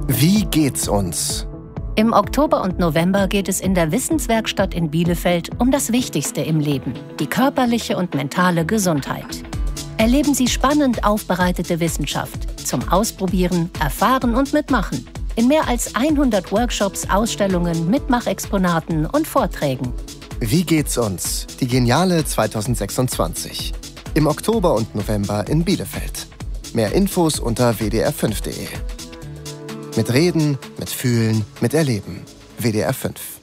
Wie geht's uns? Im Oktober und November geht es in der Wissenswerkstatt in Bielefeld um das Wichtigste im Leben, die körperliche und mentale Gesundheit. Erleben Sie spannend aufbereitete Wissenschaft zum Ausprobieren, Erfahren und Mitmachen. In mehr als 100 Workshops, Ausstellungen, Mitmachexponaten und Vorträgen. Wie geht's uns? Die Geniale 2026. Im Oktober und November in Bielefeld. Mehr Infos unter wdr5.de. Mit Reden, mit Fühlen, mit Erleben. WDR 5.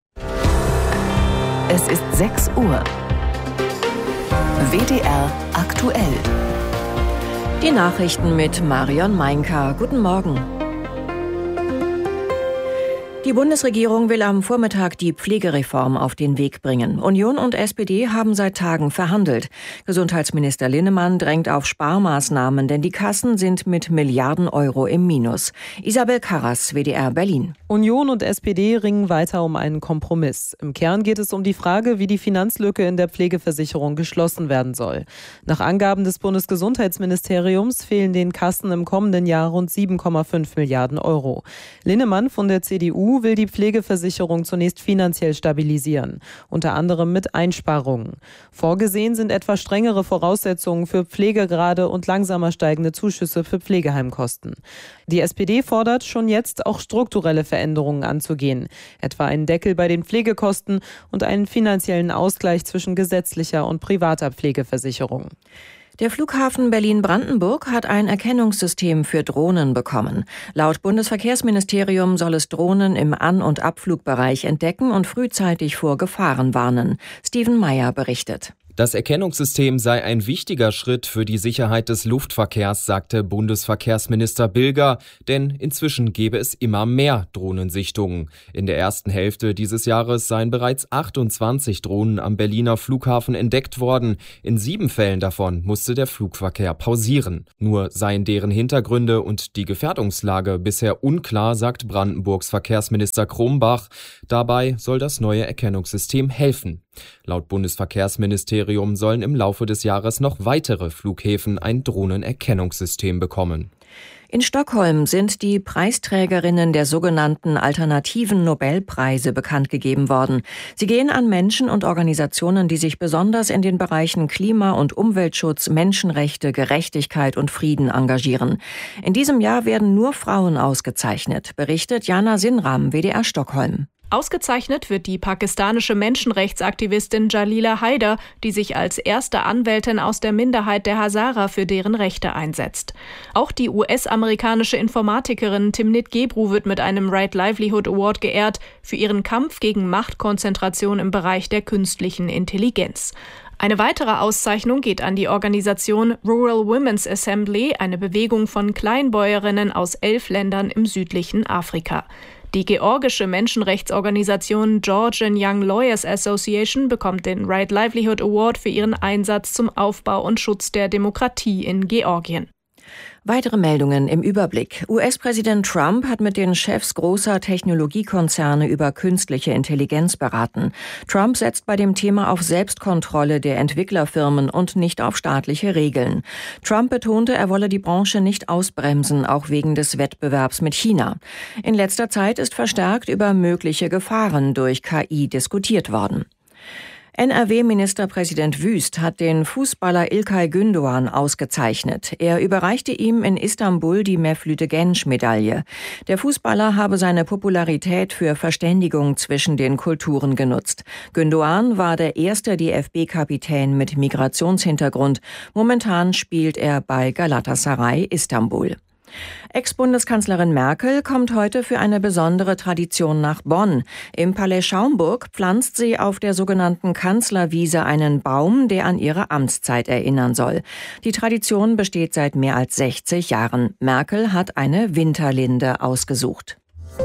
Es ist 6 Uhr. WDR aktuell. Die Nachrichten mit Marion Meinka. Guten Morgen. Die Bundesregierung will am Vormittag die Pflegereform auf den Weg bringen. Union und SPD haben seit Tagen verhandelt. Gesundheitsminister Linnemann drängt auf Sparmaßnahmen, denn die Kassen sind mit Milliarden Euro im Minus. Isabel Karras, WDR Berlin. Union und SPD ringen weiter um einen Kompromiss. Im Kern geht es um die Frage, wie die Finanzlücke in der Pflegeversicherung geschlossen werden soll. Nach Angaben des Bundesgesundheitsministeriums fehlen den Kassen im kommenden Jahr rund 7,5 Milliarden Euro. Linnemann von der CDU will die Pflegeversicherung zunächst finanziell stabilisieren, unter anderem mit Einsparungen. Vorgesehen sind etwa strengere Voraussetzungen für Pflegegrade und langsamer steigende Zuschüsse für Pflegeheimkosten. Die SPD fordert schon jetzt auch strukturelle Veränderungen anzugehen, etwa einen Deckel bei den Pflegekosten und einen finanziellen Ausgleich zwischen gesetzlicher und privater Pflegeversicherung. Der Flughafen Berlin-Brandenburg hat ein Erkennungssystem für Drohnen bekommen. Laut Bundesverkehrsministerium soll es Drohnen im An- und Abflugbereich entdecken und frühzeitig vor Gefahren warnen. Steven Meyer berichtet. Das Erkennungssystem sei ein wichtiger Schritt für die Sicherheit des Luftverkehrs, sagte Bundesverkehrsminister Bilger, denn inzwischen gebe es immer mehr Drohnensichtungen. In der ersten Hälfte dieses Jahres seien bereits 28 Drohnen am Berliner Flughafen entdeckt worden. In 7 Fällen davon musste der Flugverkehr pausieren. Nur seien deren Hintergründe und die Gefährdungslage bisher unklar, sagt Brandenburgs Verkehrsminister Krombach. Dabei soll das neue Erkennungssystem helfen. Laut Bundesverkehrsministerium sollen im Laufe des Jahres noch weitere Flughäfen ein Drohnenerkennungssystem bekommen. In Stockholm sind die Preisträgerinnen der sogenannten alternativen Nobelpreise bekannt gegeben worden. Sie gehen an Menschen und Organisationen, die sich besonders in den Bereichen Klima- und Umweltschutz, Menschenrechte, Gerechtigkeit und Frieden engagieren. In diesem Jahr werden nur Frauen ausgezeichnet, berichtet Jana Sinram, WDR Stockholm. Ausgezeichnet wird die pakistanische Menschenrechtsaktivistin Jalila Haider, die sich als erste Anwältin aus der Minderheit der Hazara für deren Rechte einsetzt. Auch die US-amerikanische Informatikerin Timnit Gebru wird mit einem Right Livelihood Award geehrt für ihren Kampf gegen Machtkonzentration im Bereich der künstlichen Intelligenz. Eine weitere Auszeichnung geht an die Organisation Rural Women's Assembly, eine Bewegung von Kleinbäuerinnen aus 11 Ländern im südlichen Afrika. Die georgische Menschenrechtsorganisation Georgian Young Lawyers Association bekommt den Right Livelihood Award für ihren Einsatz zum Aufbau und Schutz der Demokratie in Georgien. Weitere Meldungen im Überblick. US-Präsident Trump hat mit den Chefs großer Technologiekonzerne über künstliche Intelligenz beraten. Trump setzt bei dem Thema auf Selbstkontrolle der Entwicklerfirmen und nicht auf staatliche Regeln. Trump betonte, er wolle die Branche nicht ausbremsen, auch wegen des Wettbewerbs mit China. In letzter Zeit ist verstärkt über mögliche Gefahren durch KI diskutiert worden. NRW-Ministerpräsident Wüst hat den Fußballer İlkay Gündoğan ausgezeichnet. Er überreichte ihm in Istanbul die Mevlüt-Genç-Medaille. Der Fußballer habe seine Popularität für Verständigung zwischen den Kulturen genutzt. Gündoğan war der erste DFB-Kapitän mit Migrationshintergrund. Momentan spielt er bei Galatasaray Istanbul. Ex-Bundeskanzlerin Merkel kommt heute für eine besondere Tradition nach Bonn. Im Palais Schaumburg pflanzt sie auf der sogenannten Kanzlerwiese einen Baum, der an ihre Amtszeit erinnern soll. Die Tradition besteht seit mehr als 60 Jahren. Merkel hat eine Winterlinde ausgesucht.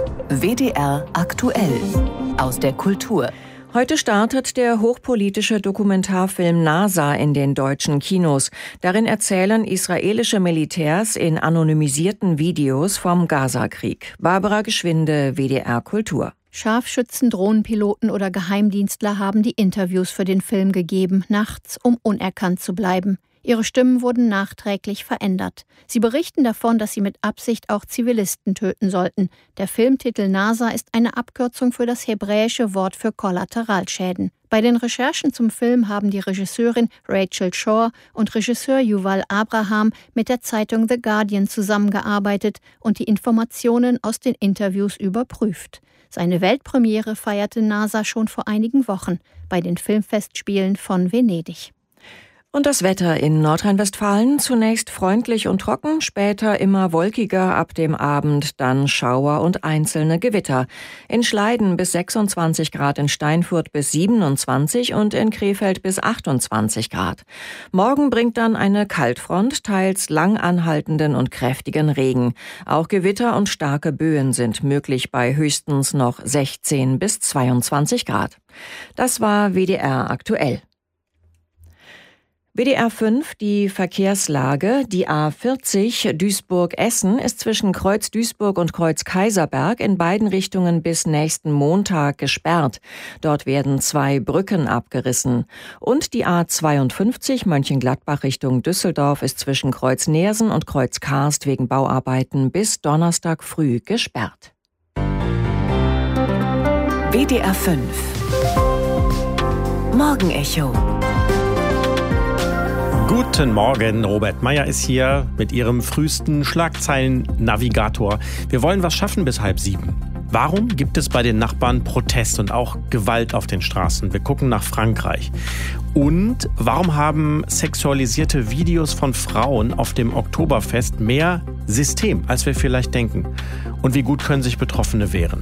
WDR aktuell aus der Kultur. Heute startet der hochpolitische Dokumentarfilm NASA in den deutschen Kinos. Darin erzählen israelische Militärs in anonymisierten Videos vom Gaza-Krieg. Barbara Geschwinde, WDR Kultur. Scharfschützen, Drohnenpiloten oder Geheimdienstler haben die Interviews für den Film gegeben, nachts, um unerkannt zu bleiben. Ihre Stimmen wurden nachträglich verändert. Sie berichten davon, dass sie mit Absicht auch Zivilisten töten sollten. Der Filmtitel NASA ist eine Abkürzung für das hebräische Wort für Kollateralschäden. Bei den Recherchen zum Film haben die Regisseurin Rachel Shore und Regisseur Yuval Abraham mit der Zeitung The Guardian zusammengearbeitet und die Informationen aus den Interviews überprüft. Seine Weltpremiere feierte NASA schon vor einigen Wochen bei den Filmfestspielen von Venedig. Und das Wetter in Nordrhein-Westfalen: zunächst freundlich und trocken, später immer wolkiger, ab dem Abend dann Schauer und einzelne Gewitter. In Schleiden bis 26 Grad, in Steinfurt bis 27 und in Krefeld bis 28 Grad. Morgen bringt dann eine Kaltfront, teils lang anhaltenden und kräftigen Regen. Auch Gewitter und starke Böen sind möglich bei höchstens noch 16 bis 22 Grad. Das war WDR aktuell. WDR 5, die Verkehrslage. Die A40 Duisburg-Essen ist zwischen Kreuz Duisburg und Kreuz Kaiserberg in beiden Richtungen bis nächsten Montag gesperrt. Dort werden 2 Brücken abgerissen. Und die A52 Mönchengladbach Richtung Düsseldorf ist zwischen Kreuz Neersen und Kreuz Karst wegen Bauarbeiten bis Donnerstag früh gesperrt. WDR 5 Morgenecho. Guten Morgen, Robert Meyer ist hier mit Ihrem frühesten Schlagzeilen-Navigator. Wir wollen was schaffen bis 6:30. Warum gibt es bei den Nachbarn Protest und auch Gewalt auf den Straßen? Wir gucken nach Frankreich. Und warum haben sexualisierte Videos von Frauen auf dem Oktoberfest mehr System, als wir vielleicht denken? Und wie gut können sich Betroffene wehren?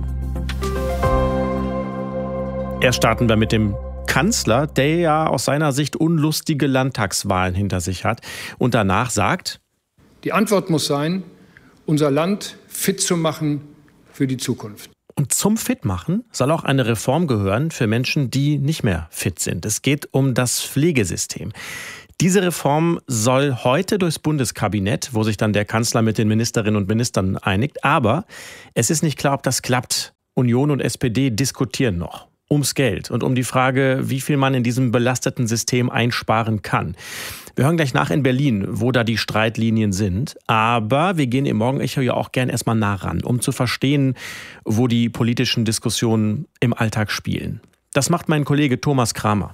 Erst starten wir mit dem Kanzler, der ja aus seiner Sicht unlustige Landtagswahlen hinter sich hat und danach sagt: Die Antwort muss sein, unser Land fit zu machen für die Zukunft. Und zum Fitmachen soll auch eine Reform gehören für Menschen, die nicht mehr fit sind. Es geht um das Pflegesystem. Diese Reform soll heute durchs Bundeskabinett, wo sich dann der Kanzler mit den Ministerinnen und Ministern einigt. Aber es ist nicht klar, ob das klappt. Union und SPD diskutieren noch ums Geld und um die Frage, wie viel man in diesem belasteten System einsparen kann. Wir hören gleich nach in Berlin, wo da die Streitlinien sind. Aber wir gehen im Morgenecho ja auch gern erstmal nah ran, um zu verstehen, wo die politischen Diskussionen im Alltag spielen. Das macht mein Kollege Thomas Kramer.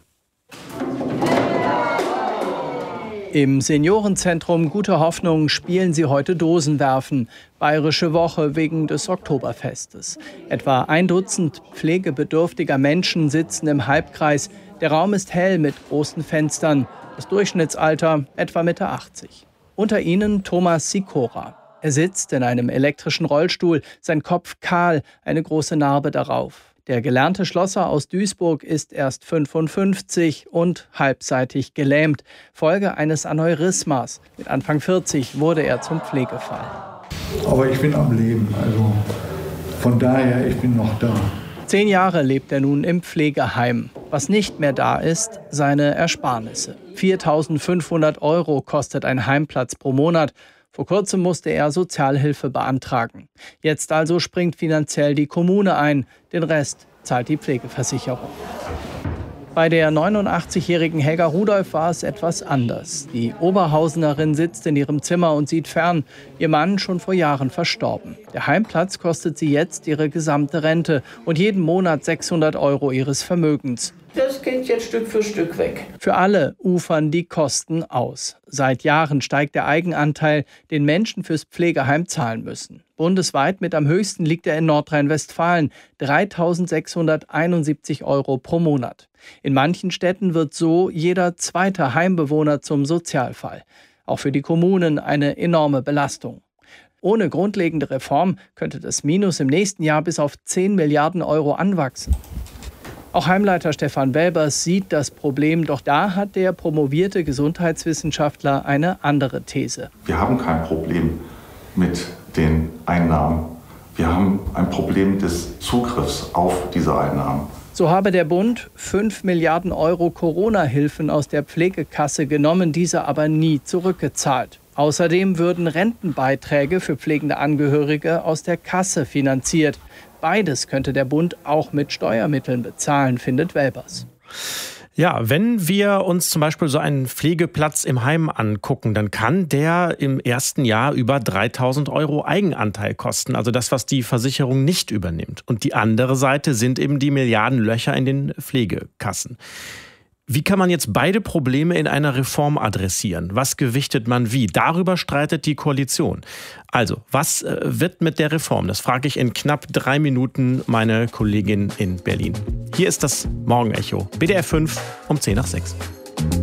Im Seniorenzentrum Gute Hoffnung spielen sie heute Dosenwerfen. Bayerische Woche wegen des Oktoberfestes. Etwa 1 Dutzend pflegebedürftiger Menschen sitzen im Halbkreis. Der Raum ist hell mit großen Fenstern. Das Durchschnittsalter etwa Mitte 80. Unter ihnen Thomas Sikora. Er sitzt in einem elektrischen Rollstuhl, sein Kopf kahl, eine große Narbe darauf. Der gelernte Schlosser aus Duisburg ist erst 55 und halbseitig gelähmt, Folge eines Aneurysmas. Mit Anfang 40 wurde er zum Pflegefall. Aber ich bin am Leben, also von daher, ich bin noch da. 10 Jahre lebt er nun im Pflegeheim. Was nicht mehr da ist, seine Ersparnisse. 4.500 € kostet ein Heimplatz pro Monat. Vor kurzem musste er Sozialhilfe beantragen. Jetzt also springt finanziell die Kommune ein. Den Rest zahlt die Pflegeversicherung. Bei der 89-jährigen Helga Rudolph war es etwas anders. Die Oberhausenerin sitzt in ihrem Zimmer und sieht fern. Ihr Mann schon vor Jahren verstorben. Der Heimplatz kostet sie jetzt ihre gesamte Rente und jeden Monat 600 € ihres Vermögens. Das geht jetzt Stück für Stück weg. Für alle ufern die Kosten aus. Seit Jahren steigt der Eigenanteil, den Menschen fürs Pflegeheim zahlen müssen. Bundesweit mit am höchsten liegt er in Nordrhein-Westfalen, 3.671 € pro Monat. In manchen Städten wird so jeder zweite Heimbewohner zum Sozialfall. Auch für die Kommunen eine enorme Belastung. Ohne grundlegende Reform könnte das Minus im nächsten Jahr bis auf 10 Milliarden € anwachsen. Auch Heimleiter Stefan Welbers sieht das Problem, doch da hat der promovierte Gesundheitswissenschaftler eine andere These. Wir haben kein Problem mit den Einnahmen. Wir haben ein Problem des Zugriffs auf diese Einnahmen. So habe der Bund 5 Milliarden € Corona-Hilfen aus der Pflegekasse genommen, diese aber nie zurückgezahlt. Außerdem würden Rentenbeiträge für pflegende Angehörige aus der Kasse finanziert. Beides könnte der Bund auch mit Steuermitteln bezahlen, findet Welbers. Ja, wenn wir uns zum Beispiel so einen Pflegeplatz im Heim angucken, dann kann der im ersten Jahr über 3.000 € Eigenanteil kosten. Also das, was die Versicherung nicht übernimmt. Und die andere Seite sind eben die Milliardenlöcher in den Pflegekassen. Wie kann man jetzt beide Probleme in einer Reform adressieren? Was gewichtet man wie? Darüber streitet die Koalition. Also, was wird mit der Reform? Das frage ich in knapp 3 Minuten meine Kollegin in Berlin. Hier ist das Morgenecho, BDR 5 um 5:10.